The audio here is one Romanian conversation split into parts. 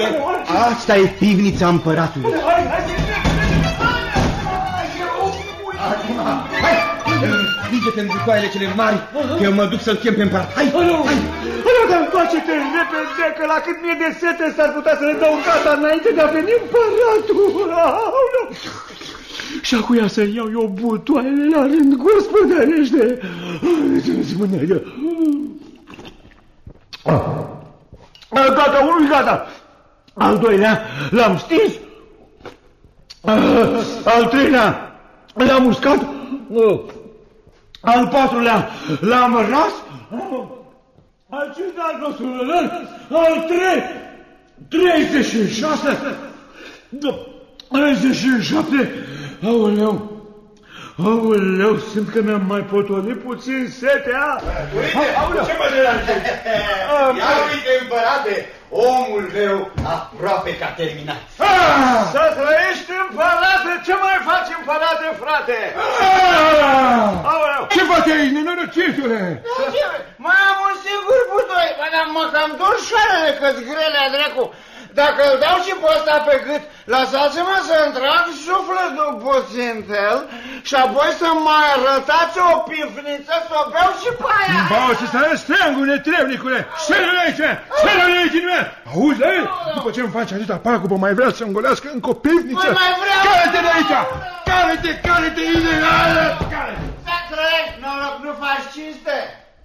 Asta e pivnița împăratului. Hai, înfige-te în bucoaiele cele mari, că eu mă duc să-l chem pe împărat. Hai, hai! Dar întoarce-te repede, că la cât mie de sete s-ar putea să le dau gata înainte de a veni împăratul. Și acuia să iau eu butoaiele la rând, gospodărește. Gata, unul gata. Al doilea l-am stins. Al treilea l-am uscat. Al patrulea l-am ras. Al cincilea nostru, al 36, 37, aoleu, simt că mi-am mai potolit puțin setea. Uite, ce mă deranjezi? Ia uite, împărate, omul meu aproape că a terminat. Să trăiești, împărate, ce mai faci, împărate, frate? Ce faci aici, nenorocitule? Mai am un singur butoi, dar mă cam dor șoarele că-ți grelea, dracu. Dacă îl dau și pe ăsta pe gât, lăsați-mă să-mi trag sufletul puțin el și apoi să mai arătați o pifniță să o beau și pe aia. Bau și să arăți steangul, netrebnicule! Șeră-l aici! Șeră-l aici! Auzi, la el? După ce îmi faci atâta pagubă, mai vrea să-mi golească încă o pifniță? Păi mai vreau! Care-te de aici! Care-te, ideală! Să trăiești, noroc, nu faci cinste!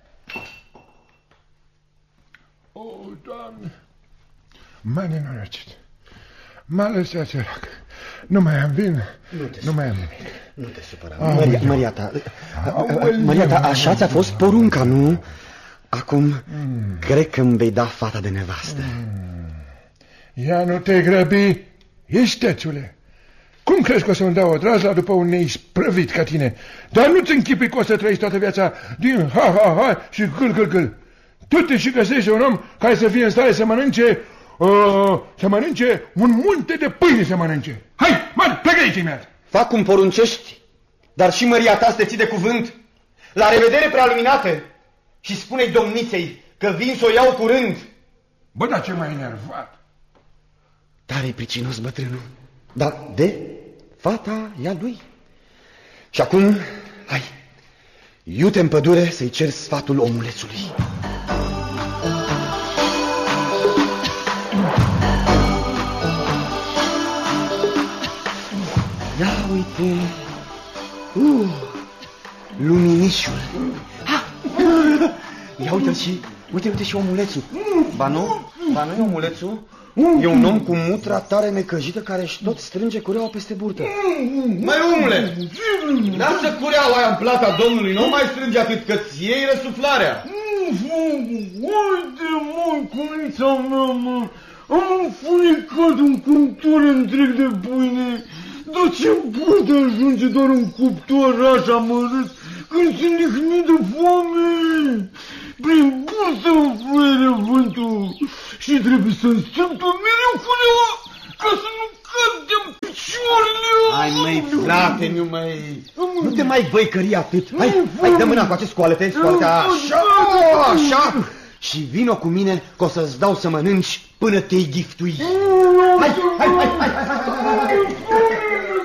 O, Doamne! M-a nenorocit. M-a lăsat sărac. Nu mai am vin, nu mai am nimic. Nu te supăra. Măriata, așa ți-a fost porunca, nu? Acum, cred că îmi vei da fata de nevastă. Ia nu te grăbi, istețule. Cum crezi că o să-mi dau o drazla după un neisprăvit ca tine? Dar nu-ți închipui că o să trăiești toată viața din ha-ha-ha și gâl-gâl-gâl. Tu te și găsești un om care să fie în stare să mănânce un munte de pâine să mănânce. Hai, mă, plecă aici imediat. Fac cum poruncești, dar și măria ta să te ții de cuvânt. La revedere, prealuminate, și spune-i domniței că vin să o iau curând. Bă, dar ce m-ai enervat? Tare-i pricinos bătrânul, dar de fata e a lui. Și acum, hai, iute în pădure să-i cer sfatul omulețului. Ia uite, luminișul. Ia uite-l și, uite și omulețul. Ba nu e omulețul? E un om cu mutra tare necăjită care își tot strânge cureaua peste burtă. Măi, omule, lasă cureaua aia în plata domnului, nu mai strânge atât că-ți iei răsuflarea. Uite, măi, cunița mea, mă, am înfunicat un cuptor întreg de pâine. Dar ce poate ajunge doar un cuptor așa mărât când se nihnit de foame? Prin bursă îmi fluie vântul și trebuie să-mi strâmtă mereu culeaua ca să nu cădem picioarele. Hai, măi, frate, nu te mai băicări atât. Hai, dă mâna cu acest scoalete, așa. Și vino cu mine că o să-ți dau să mănânci până te-i ghiftui. Hai.